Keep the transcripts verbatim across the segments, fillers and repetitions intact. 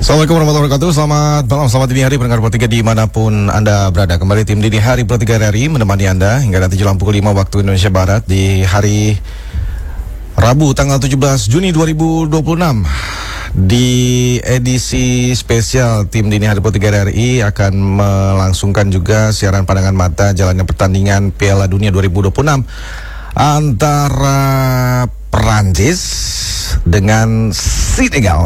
Assalamualaikum warahmatullahi wabarakatuh. Selamat malam, selamat dini hari pendengar Pro tiga dimanapun Anda berada. Kembali tim dini hari Pro tiga R I menemani Anda hingga nanti jelang pukul lima waktu Indonesia Barat di hari Rabu tanggal tujuh belas Juni dua ribu dua puluh enam. Di edisi spesial tim dini hari Pro tiga R I akan melangsungkan juga siaran pandangan mata jalannya pertandingan Piala Dunia dua ribu dua puluh enam antara Perancis dengan Senegal.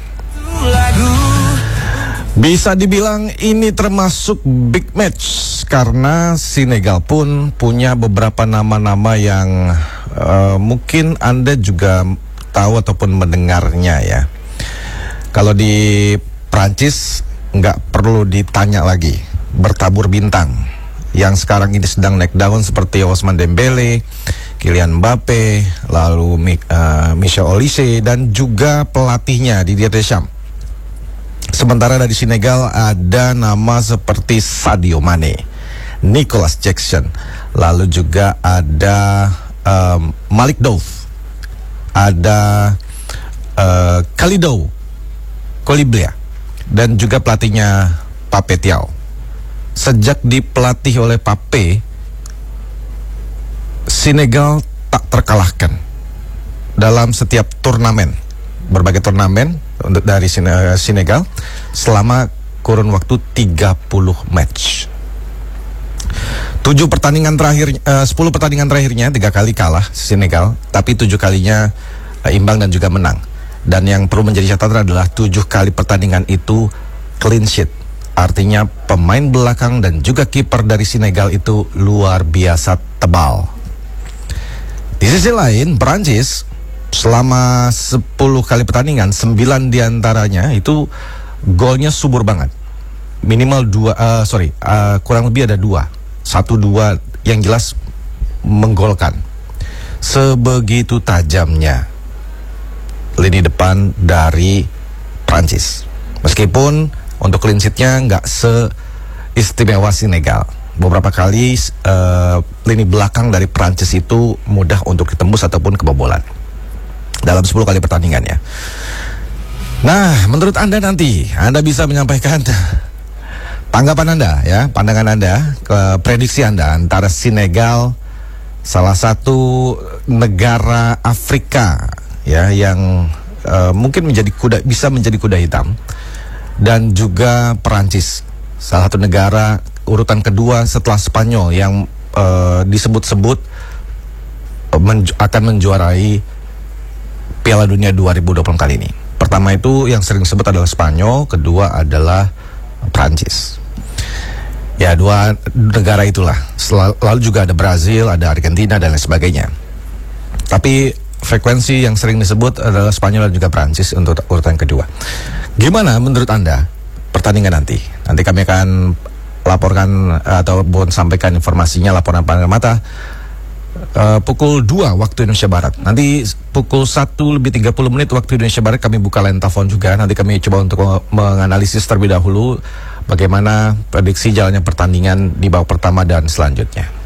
Bisa dibilang ini termasuk big match karena Senegal pun punya beberapa nama-nama yang uh, mungkin Anda juga tahu ataupun mendengarnya ya. Kalau di Prancis nggak perlu ditanya lagi, bertabur bintang yang sekarang ini sedang naik daun seperti Ousmane Dembele, Kylian Mbappe, lalu uh, Michel Olise dan juga pelatihnya Didier Deschamps. Sementara dari Senegal ada nama seperti Sadio Mane, Nicolas Jackson, lalu juga ada um, Malik Diouf, ada uh, Kalidou Koulibaly dan juga pelatihnya Pape Thiaw. Sejak dipelatih oleh Pape, Senegal tak terkalahkan dalam setiap turnamen, berbagai turnamen untuk dari Senegal selama kurun waktu tiga puluh match. tujuh pertandingan terakhir, uh, sepuluh pertandingan terakhirnya tiga kali kalah Senegal, tapi tujuh kalinya uh, imbang dan juga menang. Dan yang perlu menjadi catatan adalah tujuh kali pertandingan itu clean sheet. Artinya pemain belakang dan juga kiper dari Senegal itu luar biasa tebal. Di sisi lain, Perancis selama sepuluh kali pertandingan, sembilan diantaranya itu golnya subur banget. Minimal dua, uh, sorry, uh, kurang lebih ada dua, satu dua yang jelas menggolkan. Sebegitu tajamnya lini depan dari Prancis. Meskipun untuk clean sheet-nya nggak seistimewa Senegal. Beberapa kali uh, lini belakang dari Prancis itu mudah untuk ditembus ataupun kebobolan dalam sepuluh kali pertandingannya. Nah, menurut Anda nanti, Anda bisa menyampaikan tanggapan Anda ya, pandangan Anda, ke prediksi Anda antara Senegal, salah satu negara Afrika ya yang uh, mungkin menjadi kuda, bisa menjadi kuda hitam, dan juga Perancis, salah satu negara urutan kedua setelah Spanyol yang uh, disebut-sebut uh, menju akan menjuarai Piala Dunia dua ribu dua puluh kali ini. Pertama itu yang sering disebut adalah Spanyol, kedua adalah Prancis. Ya, dua negara itulah. Lalu juga ada Brazil, ada Argentina dan lain sebagainya. Tapi frekuensi yang sering disebut adalah Spanyol dan juga Prancis untuk urutan kedua. Gimana menurut Anda pertandingan nanti? Nanti kami akan laporkan ataupun sampaikan informasinya, laporan pandangan mata Uh, pukul dua waktu Indonesia Barat. Nanti pukul satu lebih tiga puluh menit waktu Indonesia Barat kami buka line telepon juga. Nanti kami coba untuk menganalisis terlebih dahulu bagaimana prediksi jalannya pertandingan di babak pertama dan selanjutnya.